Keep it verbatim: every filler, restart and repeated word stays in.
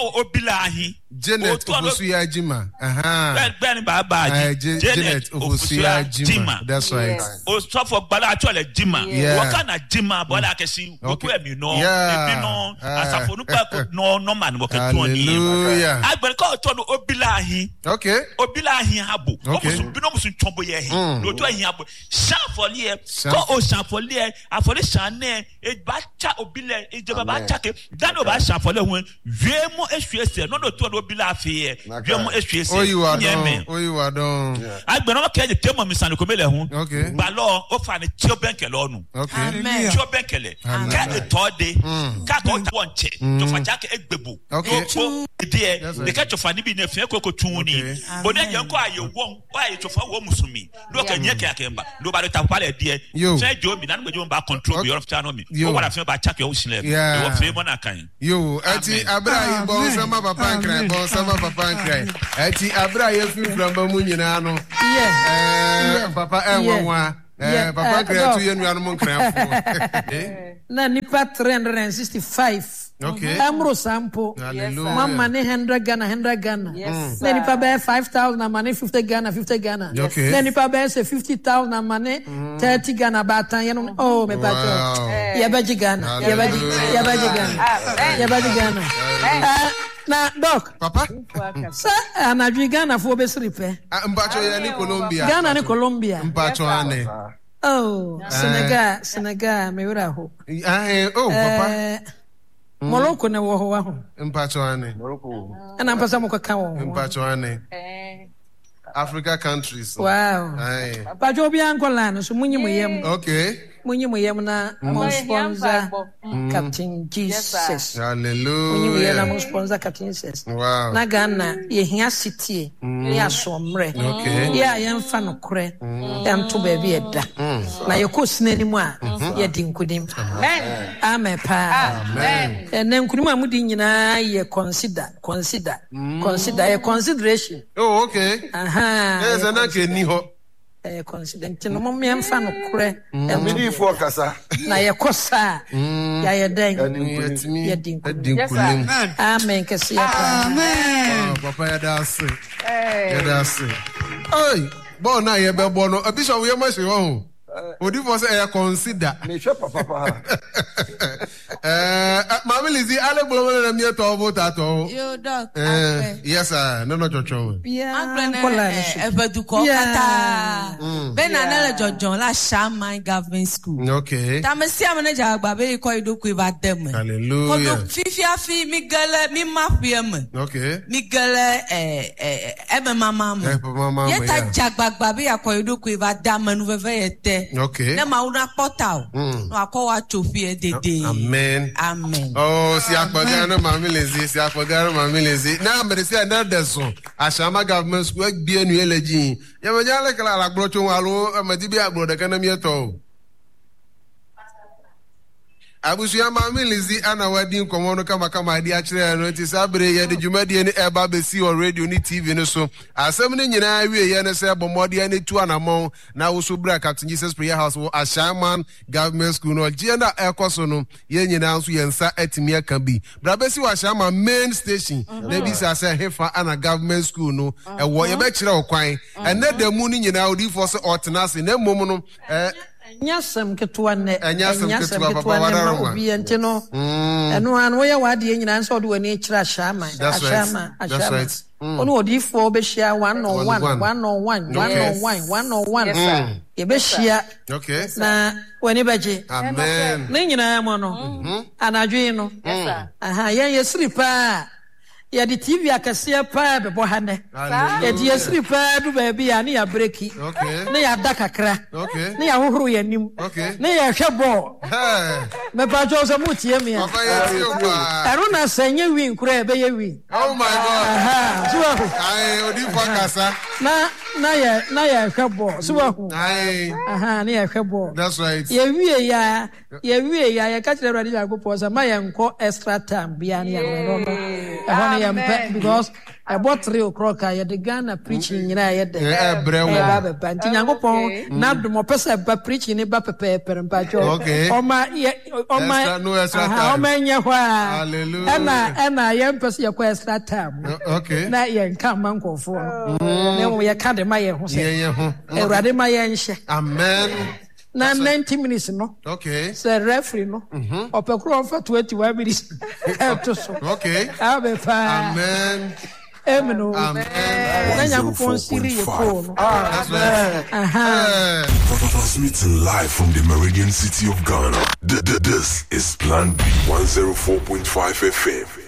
Obilahi. Janet Ofosuya Jima. Uh-huh. Ben Baba. Janet Ofosuya Jima. That's right. Oh, stop for Bala actually Jima. What kind of Jima? But I can see. Okay. You know. Yeah. You know. As a phone, no, no man. Hallelujah. I will call to Obilahi. Okay. Obilahi habu. Okay. Binom sun tombo ye. No to hi habu. Shan for liye. Ko o shan for liye. A for the shan e bacha obile e jeba bacha ke. Dan o ba shan for le hun. Vemo esue no no to Obila fe. Vemo esue se. Oh you are done. Oh you are done. Agbe no ke je temo mi san ko mele hun. Okay. Ba lo o fa ni tio benkele onu. Okay. Amen. Tio benkele. Ka e to de. Ka to wonche. To fa jake egbebu. Okay. So there they catch of ani bi na fe koko tuni. But then you go aye won. Why to fa wo musumi. Look enye ke akemba. Nobody tap pale there. Say jo mi na no jo ba control your channel me. O wala fe ba check your usile. You wo fe mo na kan. Yo, ati abra bon sama papa nkrai, bon sama papa nkrai. Ati abra ye fi flamba mu nyina no. Yeah. Eh papa eh wanwa. Eh papa nkrai tu ye nuanu mo nkrai fo. Na nipa three hundred sixty-five. Okay. Amro sample. Hallelujah. Mama ne one hundred Ghana, one hundred Ghana. Yes. Then nipa be five thousand, money fifty Ghana, fifty Ghana. Okay. Then nipa be say fifty thousand, money thirty Ghana batan. You know, oh me Wow. pato. Yabaji Ghana. Yabaji, yabaji Ghana. Yabaji Ghana. Na doc. Papa? Sa anadwi Ghana fo be sripe. Mpacho ye ni Colombia. Ghana ni Colombia. Mpacho ane. Oh, Senegal, Senegal, me wura ho. Ah, oh, papa. Eh, Morocco na wo ho wa ho. Mpacho ane. Morocco. Ana mpasa mo ka wo. Mpacho ane. Eh. Africa countries. Wow. Aye. Ba jo bi ankola no so munyi mo yam. Okay. Munyi mo yam na mo sponsor Captain Jesus. Hallelujah. Munyi mo yam na mo sponsor Captain Jesus. Wow. Na Ghana ye hia city ye asomre. Okay. Ye ayemfa no kore. Yam to ba bi eda. Na ye ko sinani mu a ye di nkudim. Amen. Amen pa. Amen. And then nkudim amudi nyina ye consider consider consider a consideration. Oh, okay. Aha. Yes, and I can ni ho. Eh consider no mo me mfa no kore. Midi for kasa. Na ye kosa. Ya ye den. Yetimi. Ye di Edinkulim. Amen kesi ya pa. Amen. Papa ya dase. Eh. Ya dase. Oi, bo na ye be bo no. Bishop we ma se ho. Odi for say e consider. Me hwe papa pa. Eh, Mama Lizzie, ale bolo na mi to vota to. Yo doc. Eh, yes sir, no no chocho. Yeah. Anglene eveduko kata. Ben anele jojon la Shaman Government School. Okay. Tamesi amene agba be ko idoku iba dem. Hallelujah. Kodo fifia fi migele mi mafiem. Okay. Migele eh eh ebe mama mo. Eh, mama. Yeta jagbagba be akọ idoku iba dam nu veve yete. Okay. Na ma una portal. No akọwa chofi edede. Amen. Amen. Oh, si akpagara no Mama Lizzie, si akpagara Mama Lizzie. Na me say na deso. Ashama Government School bi enu eleji. Ya me jale kala la gbrocho walo, amadi bi agbro de kana mi eto. Abusu ya Mama Lizzie ana wadi nkomo no kama kama adi a kire no ti sabre ye de dwumade ni eba be si on radio ni T V no so asem ni nyina wie ye ne se bomode ani tu anamon na wo so bra Captain Jesus Prayer House wo Ashaman Government School no gienda ekoso no ye nyina nso ye nsa atimi aka bi bra be si wa Ashaman main station na bi sa se hefa ana Government School no e wo ye be kire okwan ene da mu ni nyina odi for se otenase na mom no eh Nyasam ketwa ne nyasam ketwa papa wadaro ma obi ente no eno an wo ye wade nyina nso de wani kira Ashama Ashama Ashama ono odi fo be hia one on one one on one one on one one on one ye be hia okay na wani baje amen ne nyina mo no anadwe no aha ye ye sripa ya di T V akase pa be bo hane ya di yesri pa du ba bi ya ne ya breki okay ne ya dakakra okay ne ya hohoro ya nim okay ne ya hwebo eh me pa jo so mutie me ya papa ya ti o pa ero na sanye wi nkura be ye wi oh my god aha so ai odi for kasa na na ya na ya hwebo so wa hu ai aha ne ya hwebo that's right ye wi ya ye wi ya ya ka kire radio agopo sa ma ya nko extra time bia ne ya no no ehon ya mpe because about three o'clock I had the Ghana preaching in I had the Baba Pantingo not the more person but preaching about paper and pacho. Okay. Oh my oh my how many hallelujah. Emma Emma young person your quest that time. Okay. Not young come uncle for. Then we are kind my amen. Na ninety minutes no. Okay. Say referee no. Mhm. Opekro for twenty-one minutes. Okay. Amen. Amen. Amen. Na yakufon siri ye phone. That's right. Aha. Transmitting live from the Meridian City of Ghana. This is Plan B one oh four point five F M.